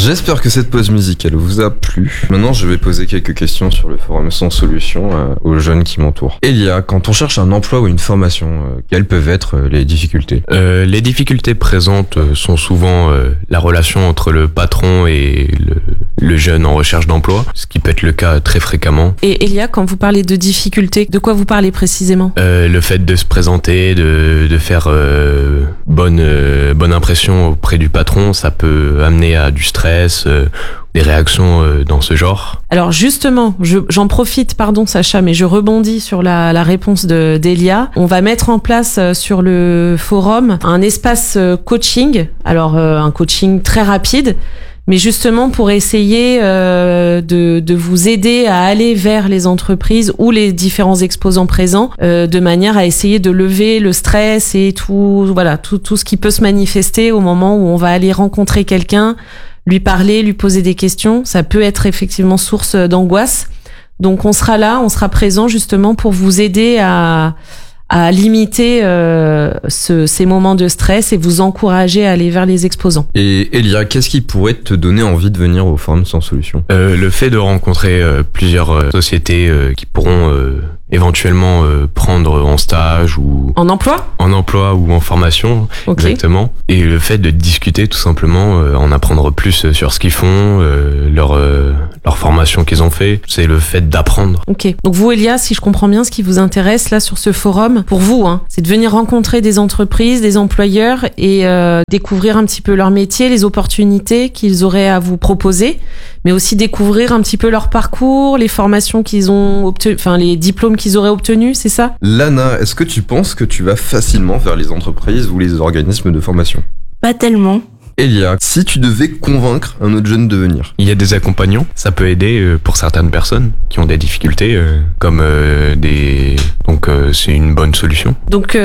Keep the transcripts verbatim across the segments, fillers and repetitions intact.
J'espère que cette pause musicale vous a plu. Maintenant, je vais poser quelques questions sur le forum Sans Solution euh, aux jeunes qui m'entourent. Elia, quand on cherche un emploi ou une formation, euh, quelles peuvent être euh, les difficultés ? euh, Les difficultés présentes sont souvent euh, la relation entre le patron et le, le jeune en recherche d'emploi, ce qui peut être le cas très fréquemment. Et Elia, quand vous parlez de difficultés, de quoi vous parlez précisément ? euh, Le fait de se présenter, de, de faire euh, bonne, euh, bonne impression auprès du patron, ça peut amener à du stress, euh, des réactions euh, dans ce genre. Alors justement, je, j'en profite, pardon Sacha, mais je rebondis sur la, la réponse de, d'Elia. On va mettre en place euh, sur le forum un espace euh, coaching, alors euh, un coaching très rapide, mais justement pour essayer euh, de, de vous aider à aller vers les entreprises ou les différents exposants présents, euh, de manière à essayer de lever le stress et tout, voilà, tout, tout ce qui peut se manifester au moment où on va aller rencontrer quelqu'un, lui parler, lui poser des questions. Ça peut être effectivement source d'angoisse. Donc on sera là, on sera présent justement pour vous aider à à limiter euh, ce, ces moments de stress et vous encourager à aller vers les exposants. Et Elia, qu'est-ce qui pourrait te donner envie de venir au forum Sans Solution ? euh, Le fait de rencontrer euh, plusieurs euh, sociétés euh, qui pourront euh, éventuellement euh, prendre en stage ou En emploi ? en emploi ou en formation, Ok. exactement. Et le fait de discuter tout simplement, euh, en apprendre plus sur ce qu'ils font, euh, leur, euh, leur formation qu'ils ont fait, c'est le fait d'apprendre. Ok. Donc vous, Elia, si je comprends bien, ce qui vous intéresse là sur ce forum, pour vous, hein, c'est de venir rencontrer des entreprises, des employeurs et euh, découvrir un petit peu leur métier, les opportunités qu'ils auraient à vous proposer, mais aussi découvrir un petit peu leur parcours, les formations qu'ils ont obtenues, enfin les diplômes qu'ils auraient obtenus, c'est ça ? Lana, est-ce que tu penses que tu vas facilement vers les entreprises ou les organismes de formation ? Pas tellement. Elia, si tu devais convaincre un autre jeune de venir ? Il y a des accompagnants, ça peut aider euh, pour certaines personnes qui ont des difficultés, euh, comme euh, des... Donc euh, c'est une bonne solution. Donc,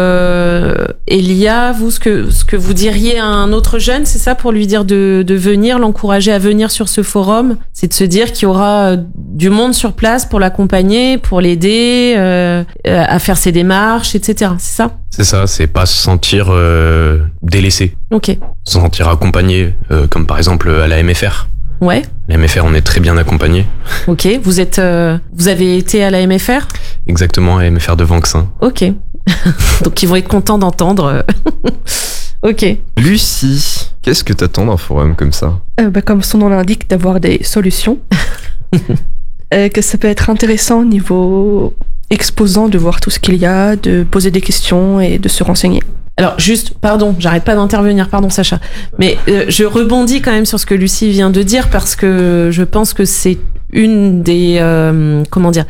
euh, Elia, vous, ce que, ce que vous diriez à un autre jeune, c'est ça, pour lui dire de, de venir, l'encourager à venir sur ce forum, c'est de se dire qu'il y aura du monde sur place pour l'accompagner, pour l'aider euh, à faire ses démarches, et cetera. C'est ça ? C'est ça, c'est pas se sentir euh, délaissé, Ok. se sentir accompagné, euh, comme par exemple à la M F R. Ouais. La M F R, on est très bien accompagné. Ok. Vous êtes, euh, vous avez été à la M F R ? Exactement, à la M F R de Vanxin. Ok. Donc ils vont être contents d'entendre. Ok. Lucie, qu'est-ce que t'attends d'un forum comme ça ? Euh, bah, comme son nom l'indique, d'avoir des solutions. euh, que ça peut être intéressant au niveau exposant de voir tout ce qu'il y a, de poser des questions et de se renseigner. Alors juste, pardon, j'arrête pas d'intervenir, pardon Sacha, mais euh, je rebondis quand même sur ce que Lucie vient de dire parce que je pense que c'est une des, euh, comment dire,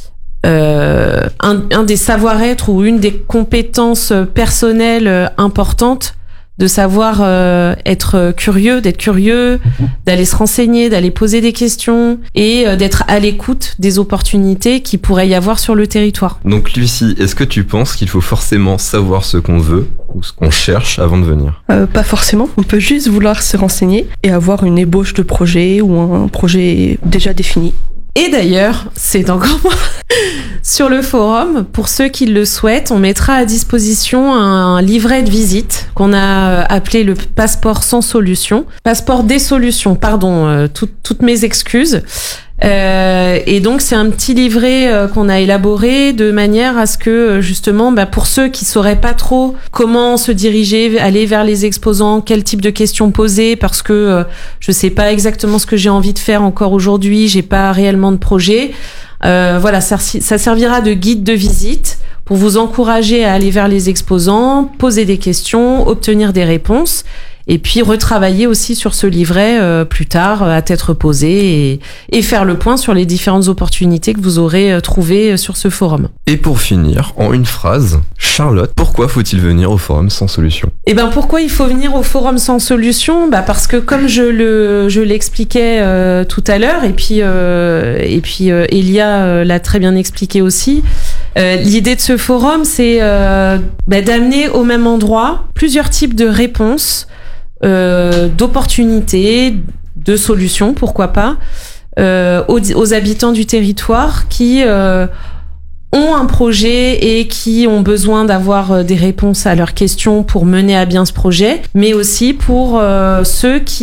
euh, un, un des savoir-être ou une des compétences personnelles importantes de savoir euh, être curieux, d'être curieux, d'aller se renseigner, d'aller poser des questions et euh, d'être à l'écoute des opportunités qui pourrait y avoir sur le territoire. Donc Lucie, est-ce que tu penses qu'il faut forcément savoir ce qu'on veut ou ce qu'on cherche avant de venir ? Euh, pas forcément, on peut juste vouloir se renseigner et avoir une ébauche de projet ou un projet déjà défini. Et d'ailleurs, c'est encore moi, sur le forum, pour ceux qui le souhaitent, on mettra à disposition un livret de visite qu'on a appelé le passeport sans solution. Passeport des solutions, pardon, euh, tout, toutes mes excuses. Euh, et donc c'est un petit livret euh, qu'on a élaboré de manière à ce que justement bah, pour ceux qui sauraient pas trop comment se diriger, aller vers les exposants, quel type de questions poser parce que euh, je sais pas exactement ce que j'ai envie de faire encore aujourd'hui, j'ai pas réellement de projet. Euh, voilà, ça, ça servira de guide de visite pour vous encourager à aller vers les exposants, poser des questions, obtenir des réponses. Et puis retravailler aussi sur ce livret euh, plus tard à tête reposée et, et faire le point sur les différentes opportunités que vous aurez euh, trouvées sur ce forum. Et pour finir, en une phrase, Charlotte, pourquoi faut-il venir au forum Sans Solution ? Eh ben pourquoi il faut venir au forum Sans Solution ? Bah parce que comme je le je l'expliquais euh, tout à l'heure et puis euh, et puis euh, Elia euh, l'a très bien expliqué aussi. Euh, l'idée de ce forum, c'est euh, bah, d'amener au même endroit plusieurs types de réponses. Euh, d'opportunités, de solutions, pourquoi pas, euh, aux, aux habitants du territoire qui euh, ont un projet et qui ont besoin d'avoir des réponses à leurs questions pour mener à bien ce projet, mais aussi pour euh, ceux qui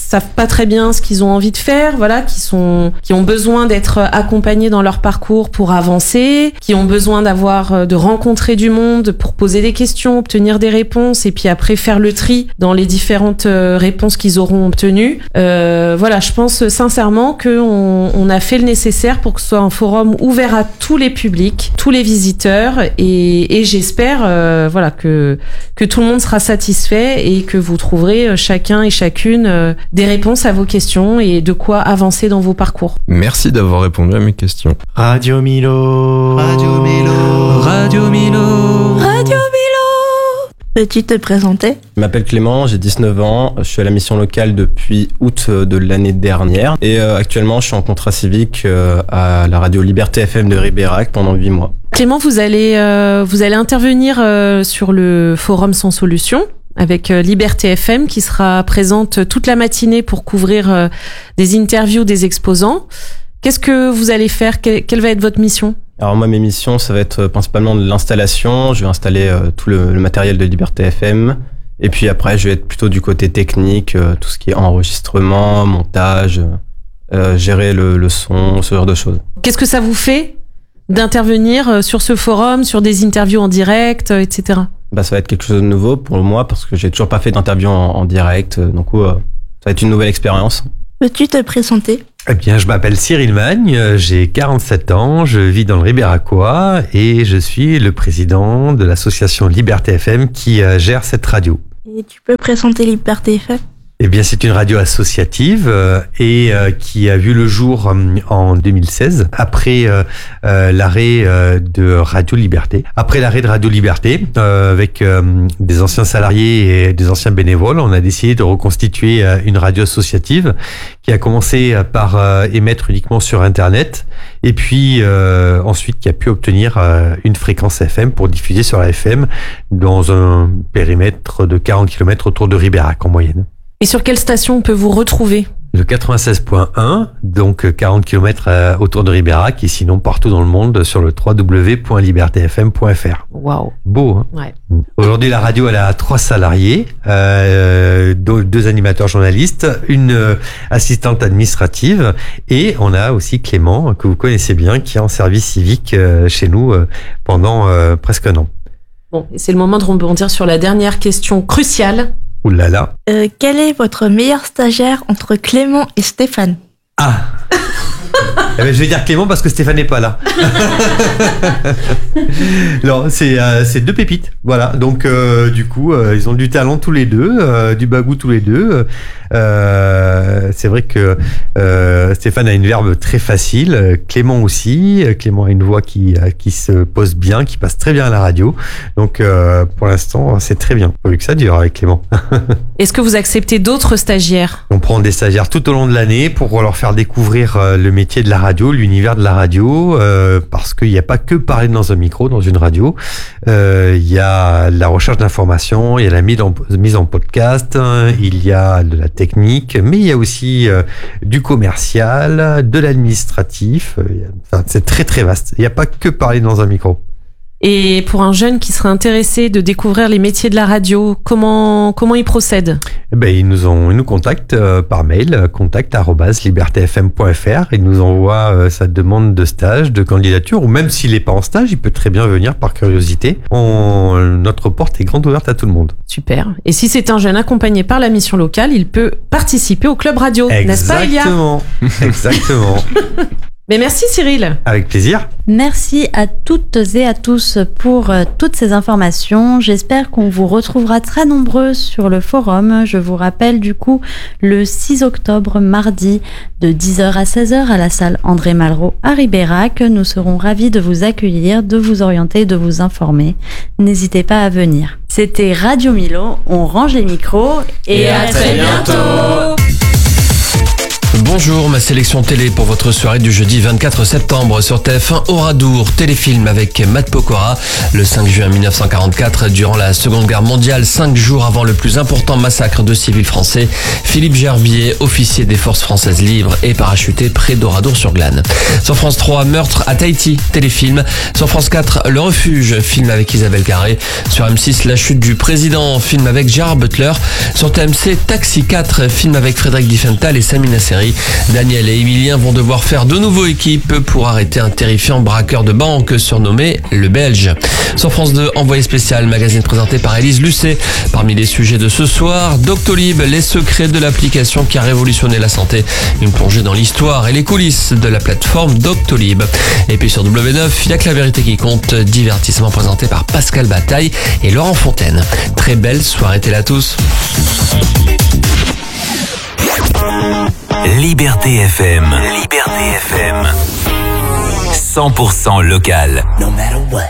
savent pas très bien ce qu'ils ont envie de faire, voilà, qui sont, qui ont besoin d'être accompagnés dans leur parcours pour avancer, qui ont besoin d'avoir, de rencontrer du monde pour poser des questions, obtenir des réponses et puis après faire le tri dans les différentes réponses qu'ils auront obtenues. Euh, voilà, je pense sincèrement que on, on a fait le nécessaire pour que ce soit un forum ouvert à tous les publics, tous les visiteurs et, et j'espère, euh, voilà, que que tout le monde sera satisfait et que vous trouverez chacun et chacune euh, des réponses à vos questions et de quoi avancer dans vos parcours. Merci d'avoir répondu à mes questions. Radio Milo. Radio Milo. Radio Milo. Radio Milo. Peux-tu te présenter ? Je m'appelle Clément, j'ai dix-neuf ans, je suis à la mission locale depuis août de l'année dernière et euh, actuellement je suis en contrat civique euh, à la radio Liberté F M de Ribérac pendant huit mois. Clément, vous allez, euh, vous allez intervenir euh, sur le forum Sans Solution avec euh, Liberté F M qui sera présente toute la matinée pour couvrir euh, des interviews des exposants. Qu'est-ce que vous allez faire ? Quelle, quelle va être votre mission ? Alors moi, mes missions, ça va être principalement de l'installation. Je vais installer euh, tout le, le matériel de Liberté F M. Et puis après, je vais être plutôt du côté technique, euh, tout ce qui est enregistrement, montage, euh, gérer le, le son, ce genre de choses. Qu'est-ce que ça vous fait d'intervenir sur ce forum, sur des interviews en direct, et cetera. Bah, ça va être quelque chose de nouveau pour moi parce que j'ai toujours pas fait d'interview en, en direct. Donc euh, ça va être une nouvelle expérience. Peux-tu te présenter ? Eh bien, je m'appelle Cyril Magne, j'ai quarante-sept ans, je vis dans le Ribéracois et je suis le président de l'association Liberté F M qui euh, gère cette radio. Et tu peux présenter Liberté F M ? Eh bien, c'est une radio associative euh, et euh, qui a vu le jour euh, en deux mille seize, après euh, euh, l'arrêt euh, de Radio Liberté. Après l'arrêt de Radio Liberté, euh, avec euh, des anciens salariés et des anciens bénévoles, on a décidé de reconstituer euh, une radio associative qui a commencé par euh, émettre uniquement sur Internet et puis euh, ensuite qui a pu obtenir euh, une fréquence F M pour diffuser sur la F M dans un périmètre de quarante kilomètres autour de Ribérac en moyenne. Et sur quelle station on peut vous retrouver ? Le quatre-vingt-seize point un, donc quarante kilomètres autour de Ribérac et sinon partout dans le monde sur le w w w point liberté f m point f r. Waouh. Beau, hein ? Ouais. Aujourd'hui, la radio, elle a trois salariés, euh, deux, deux animateurs journalistes, une euh, assistante administrative et on a aussi Clément, que vous connaissez bien, qui est en service civique euh, chez nous euh, pendant euh, presque un an. Bon, et c'est le moment de rebondir sur la dernière question cruciale. Ouh là là. Euh, quel est votre meilleur stagiaire entre Clément et Stéphane ? Ah. Eh ben, je vais dire Clément parce que Stéphane n'est pas là. Non, c'est euh, c'est deux pépites, voilà. Donc euh, du coup, euh, ils ont du talent tous les deux, euh, du bagou tous les deux. Euh, c'est vrai que euh, Stéphane a une verbe très facile, Clément aussi. Clément a une voix qui qui se pose bien, qui passe très bien à la radio. Donc euh, pour l'instant, c'est très bien. Pas vu que ça dure avec Clément. Est-ce que vous acceptez d'autres stagiaires ? On prend des stagiaires tout au long de l'année pour leur faire découvrir euh, le métier de la radio, l'univers de la radio, euh, parce qu'il n'y a pas que parler dans un micro, dans une radio. Euh, il y a la recherche d'informations, il y a la mise en, mise en podcast, il y a de la technique, mais il y a aussi euh, du commercial, de l'administratif. Enfin, c'est très très vaste. Il n'y a pas que parler dans un micro. Et pour un jeune qui serait intéressé de découvrir les métiers de la radio, comment comment il procède ? Eh ben, ils nous ont, ils nous contactent euh, par mail, contact arobase liberté f m point f r. Ils nous envoient euh, sa demande de stage, de candidature, ou même s'il n'est pas en stage, il peut très bien venir par curiosité. On, notre porte est grande ouverte à tout le monde. Super. Et si c'est un jeune accompagné par la mission locale, il peut participer au club radio, n'est-ce pas, Elia ? Exactement. Exactement. Mais merci Cyril. Avec plaisir. Merci à toutes et à tous pour euh, toutes ces informations. J'espère qu'on vous retrouvera très nombreux sur le forum. Je vous rappelle du coup le six octobre, mardi, de dix heures à seize heures à la salle André Malraux à Ribérac. Nous serons ravis de vous accueillir, de vous orienter, de vous informer. N'hésitez pas à venir. C'était Radio Milo. On range les micros et, et à très bientôt. Bonjour, ma sélection télé pour votre soirée du jeudi vingt-quatre septembre sur T F un Oradour, téléfilm avec Matt Pokora. Le cinq juin mille neuf cent quarante-quatre, durant la Seconde Guerre mondiale, cinq jours avant le plus important massacre de civils français, Philippe Gerbier, officier des forces françaises libres, est parachuté près d'Oradour-sur-Glane. Sur France trois, Meurtre à Tahiti, téléfilm. Sur France quatre, Le Refuge, film avec Isabelle Carré. Sur M six, La Chute du Président, film avec Gérard Butler. Sur T M C, Taxi quatre, film avec Frédéric Diffenthal et Sami Nasseri. Daniel et Emilien vont devoir faire de nouveau équipe pour arrêter un terrifiant braqueur de banque surnommé le Belge. Sur France deux, Envoyé spécial, magazine présenté par Élise Lucet. Parmi les sujets de ce soir, Doctolib, les secrets de l'application qui a révolutionné la santé. Une plongée dans l'histoire et les coulisses de la plateforme Doctolib. Et puis sur W neuf, il n'y a que la vérité qui compte, divertissement présenté par Pascal Bataille et Laurent Fontaine. Très belle soirée télé à tous. Liberté F M. Liberté F M. cent pour cent local. No matter what.